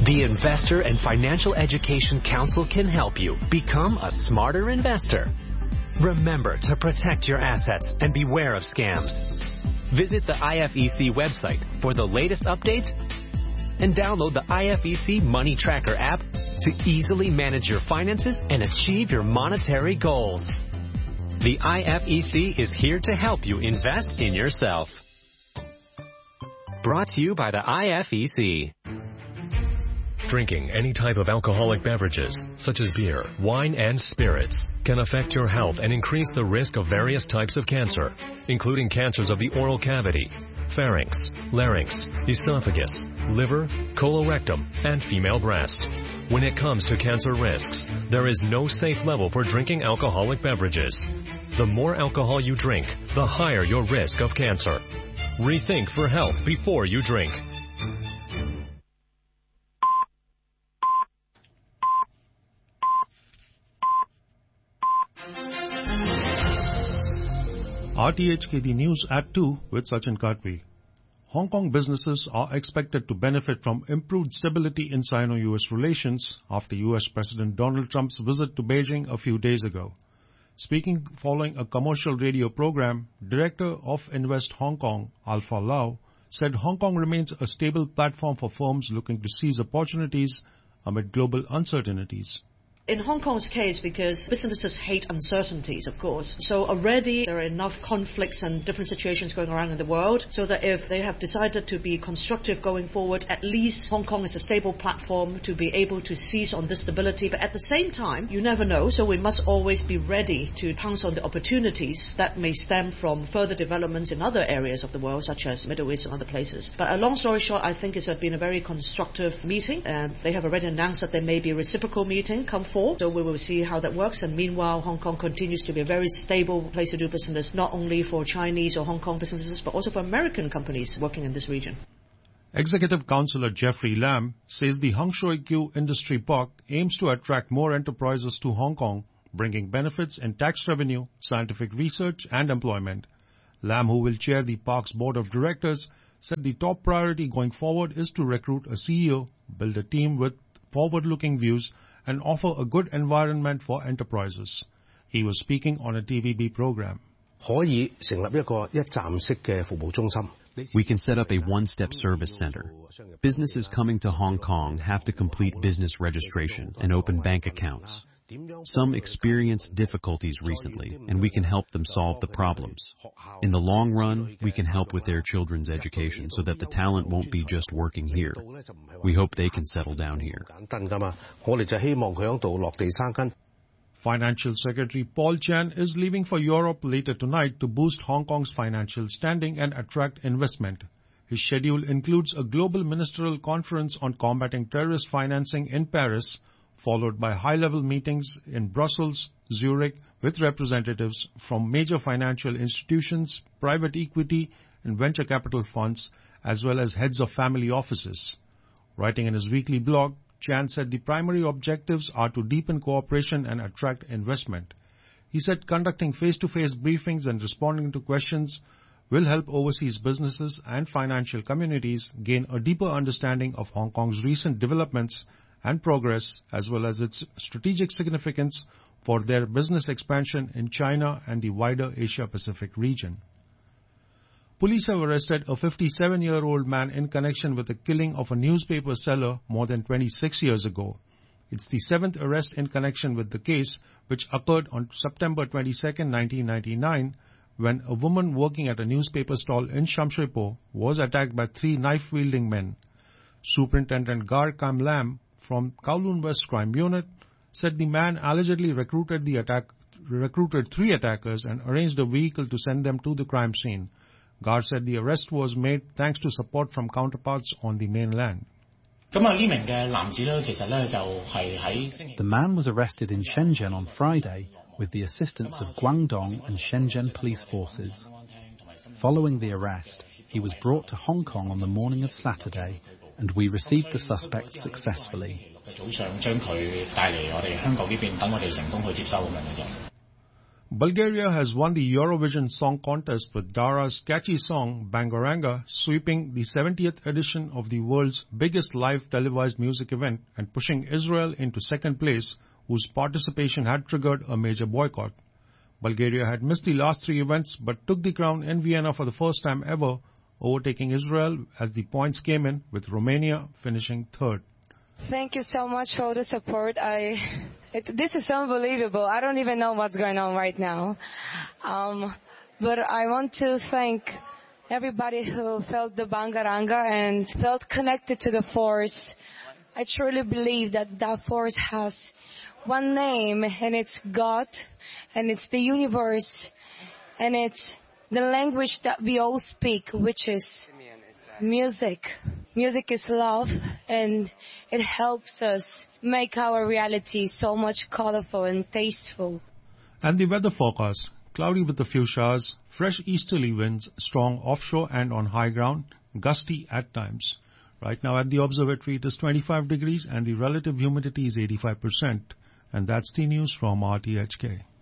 The Investor and Financial Education Council can help you become a smarter investor. Remember to protect your assets and beware of scams. Visit the IFEC website for the latest updates and download the IFEC Money Tracker app to easily manage your finances and achieve your monetary goals. The IFEC is here to help you invest in yourself. Brought to you by the IFEC. Drinking any type of alcoholic beverages, such as beer, wine, and spirits, can affect your health and increase the risk of various types of cancer, including cancers of the oral cavity, pharynx, larynx, esophagus, liver, colorectum, and female breast. When it comes to cancer risks, there is no safe level for drinking alcoholic beverages. The more alcohol you drink, the higher your risk of cancer. Rethink for health before you drink. RTHK News at 2 with Sachin Katwi. Hong Kong businesses are expected to benefit from improved stability in Sino-US relations after US President Donald Trump's visit to Beijing a few days ago. Speaking following a commercial radio program, Director of Invest Hong Kong, Alpha Lau, said Hong Kong remains a stable platform for firms looking to seize opportunities amid global uncertainties. In Hong Kong's case, because businesses hate uncertainties, of course, so already there are enough conflicts and different situations going around in the world, so that if they have decided to be constructive going forward, at least Hong Kong is a stable platform to be able to seize on this stability. But at the same time, you never know, so we must always be ready to pounce on the opportunities that may stem from further developments in other areas of the world, such as Middle East and other places. But a long story short, I think it's been a very constructive meeting, and they have already announced that there may be a reciprocal meeting come forward. So we will see how that works, and meanwhile Hong Kong continues to be a very stable place to do business, not only for Chinese or Hong Kong businesses but also for American companies working in this region. Executive Councillor Jeffrey Lam says the Hung Shui Kiu Industry Park aims to attract more enterprises to Hong Kong, bringing benefits in tax revenue, scientific research and employment. Lam, who will chair the park's board of directors, said the top priority going forward is to recruit a CEO, build a team with forward-looking views, and offer a good environment for enterprises. He was speaking on a TVB program. We can set up a one-step service center. Businesses coming to Hong Kong have to complete business registration and open bank accounts. Some experienced difficulties recently, and we can help them solve the problems. In the long run, we can help with their children's education so that the talent won't be just working here. We hope they can settle down here. Financial Secretary Paul Chan is leaving for Europe later tonight to boost Hong Kong's financial standing and attract investment. His schedule includes a global ministerial conference on combating terrorist financing in Paris, followed by high-level meetings in Brussels, Zurich, with representatives from major financial institutions, private equity, and venture capital funds, as well as heads of family offices. Writing in his weekly blog, Chan said the primary objectives are to deepen cooperation and attract investment. He said conducting face-to-face briefings and responding to questions will help overseas businesses and financial communities gain a deeper understanding of Hong Kong's recent developments and progress, as well as its strategic significance for their business expansion in China and the wider Asia-Pacific region. Police have arrested a 57-year-old man in connection with the killing of a newspaper seller more than 26 years ago. It's the 7th arrest in connection with the case, which occurred on September 22, 1999, when a woman working at a newspaper stall in Sham Shui Po was attacked by 3 knife-wielding men. Superintendent Gar Kam Lam from Kowloon West Crime Unit said the man allegedly recruited 3 attackers and arranged a vehicle to send them to the crime scene. Gar said the arrest was made thanks to support from counterparts on the mainland. The man was arrested in Shenzhen on Friday with the assistance of Guangdong and Shenzhen police forces. Following the arrest, he was brought to Hong Kong on the morning of Saturday, and we received the suspect successfully. Bulgaria has won the Eurovision Song Contest with Dara's catchy song Bangaranga, sweeping the 70th edition of the world's biggest live televised music event and pushing Israel into second place, whose participation had triggered a major boycott. Bulgaria had missed the last 3 events but took the crown in Vienna for the first time ever, overtaking Israel as the points came in, with Romania finishing third. Thank you so much for the support. This is unbelievable. I don't even know what's going on right now. But I want to thank everybody who felt the Bangaranga and felt connected to the force. I truly believe that that force has one name, and it's God, and it's the universe, and it's the language that we all speak, which is music. Music is love, and it helps us make our reality so much colorful and tasteful. And the weather forecast: cloudy with a few showers, fresh easterly winds, strong offshore and on high ground, gusty at times. Right now at the observatory it is 25 degrees and the relative humidity is 85%. And that's the news from RTHK.